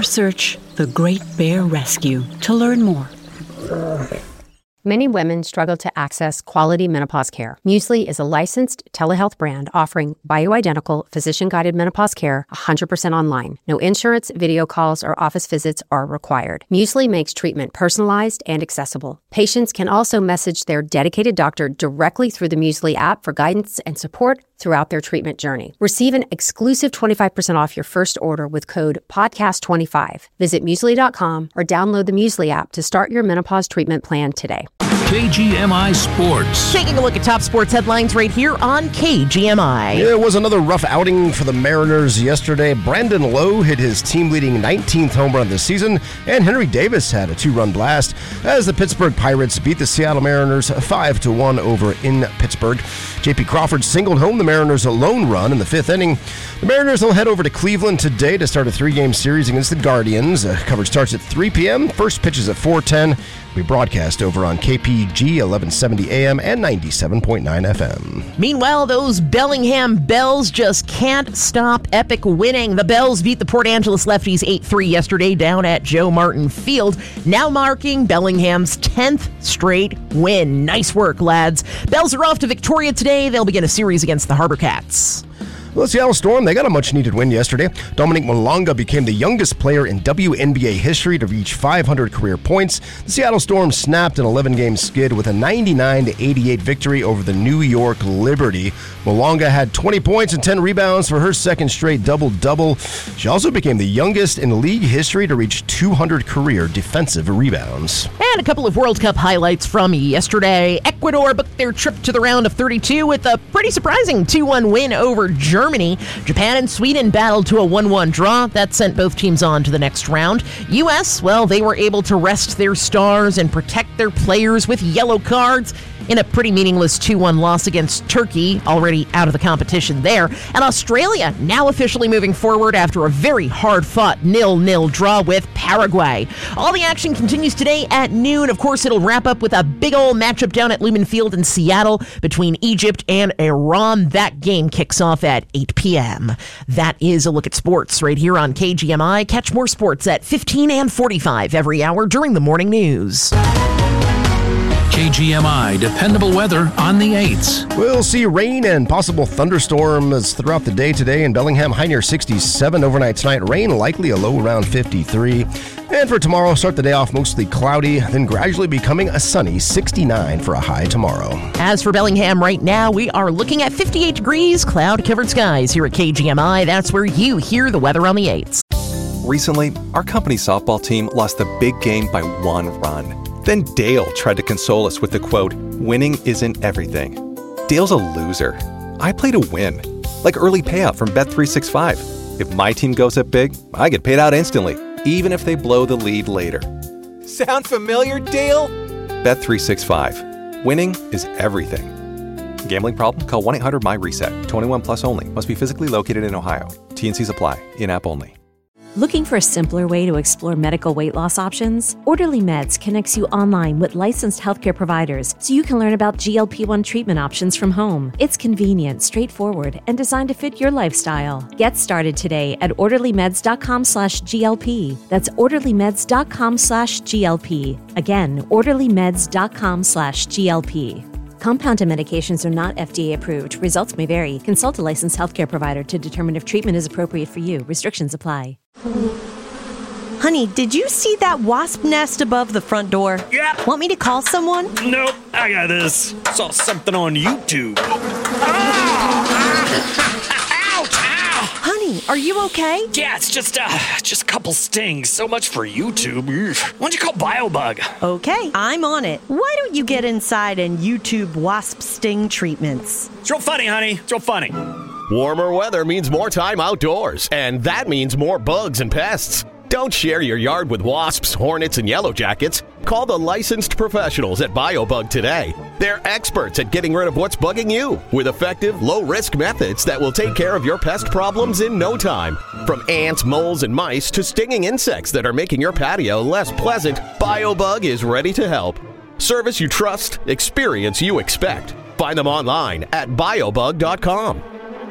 or search The Great Bear Rescue to learn more. Many women struggle to access quality menopause care. Muesli is a licensed telehealth brand offering bioidentical, physician-guided menopause care 100% online. No insurance, video calls, or office visits are required. Muesli makes treatment personalized and accessible. Patients can also message their dedicated doctor directly through the Muesli app for guidance and support throughout their treatment journey. Receive an exclusive 25% off your first order with code PODCAST25. Visit Muesli.com or download the Muesli app to start your menopause treatment plan today. KGMI Sports. Taking a look at top sports headlines right here on KGMI. It was another rough outing for the Mariners yesterday. Brandon Lowe hit his team-leading 19th home run this season, and Henry Davis had a 2-run blast as the Pittsburgh Pirates beat the Seattle Mariners 5-1 over in Pittsburgh. J.P. Crawford singled home the Mariners a lone run in the 5th inning. The Mariners will head over to Cleveland today to start a 3-game series against the Guardians. Coverage starts at 3 p.m. First pitch is at 4:10. We broadcast over on KPG 1170 AM and 97.9 FM. Meanwhile, those Bellingham Bells just can't stop epic winning. The Bells beat the Port Angeles Lefties 8-3 yesterday down at Joe Martin Field, now marking Bellingham's 10th straight win. Nice work, lads. Bells are off to Victoria today. They'll begin a series against the Harbor Cats. Well, the Seattle Storm, they got a much-needed win yesterday. Dominic Malonga became the youngest player in WNBA history to reach 500 career points. The Seattle Storm snapped an 11-game skid with a 99-88 victory over the New York Liberty. Malonga had 20 points and 10 rebounds for her second straight double-double. She also became the youngest in league history to reach 200 career defensive rebounds. And a couple of World Cup highlights from yesterday. Ecuador booked their trip to the round of 32 with a pretty surprising 2-1 win over Germany. Japan and Sweden battled to a 1-1 draw. That sent both teams on to the next round. U.S., well, they were able to rest their stars and protect their players with yellow cards in a pretty meaningless 2-1 loss against Turkey, already out of the competition there. And Australia now officially moving forward after a very hard-fought 0-0 draw with Paraguay. All the action continues today at noon. Of course, it'll wrap up with a big old matchup down at Lumen Field in Seattle between Egypt and Iran. That game kicks off at 8 p.m. That is a look at sports right here on KGMI. Catch more sports at 15 and 45 every hour during the morning news. KGMI dependable weather on the 8s. We'll see rain and possible thunderstorms throughout the day today in Bellingham. High near 67. Overnight tonight, rain likely, a low around 53. And for tomorrow, start the day off mostly cloudy, then gradually becoming a sunny 69 for a high tomorrow. As for Bellingham right now, we are looking at 58 degrees, cloud-covered skies here at KGMI. That's where you hear the weather on the 8s. Recently, our company softball team lost the big game by 1 run. Then Dale tried to console us with the quote, "Winning isn't everything." Dale's a loser. I play to win, like early payout from Bet365. If my team goes up big, I get paid out instantly, even if they blow the lead later. Sound familiar, Dale? Bet365. Winning is everything. Gambling problem? Call 1-800-MY-RESET. 21 plus only. Must be physically located in Ohio. T&Cs apply. In-app only. Looking for a simpler way to explore medical weight loss options? Orderly Meds connects you online with licensed healthcare providers so you can learn about GLP-1 treatment options from home. It's convenient, straightforward, and designed to fit your lifestyle. Get started today at orderlymeds.com/GLP. That's orderlymeds.com/GLP. Again, orderlymeds.com/GLP. Compounded medications are not FDA approved. Results may vary. Consult a licensed healthcare provider to determine if treatment is appropriate for you. Restrictions apply. Honey, did you see that wasp nest above the front door? Yeah. Want me to call someone? Nope, I got this. Saw something on YouTube. Honey, are you okay? Yeah, it's just a couple stings. So much for YouTube. Why don't you call BioBug? Okay, I'm on it. Why don't you get inside and YouTube wasp sting treatments? It's real funny, honey. It's real funny. Warmer weather means more time outdoors, and that means more bugs and pests. Don't share your yard with wasps, hornets, and yellow jackets. Call the licensed professionals at BioBug today. They're experts at getting rid of what's bugging you with effective, low-risk methods that will take care of your pest problems in no time. From ants, moles, and mice to stinging insects that are making your patio less pleasant, BioBug is ready to help. Service you trust, experience you expect. Find them online at biobug.com.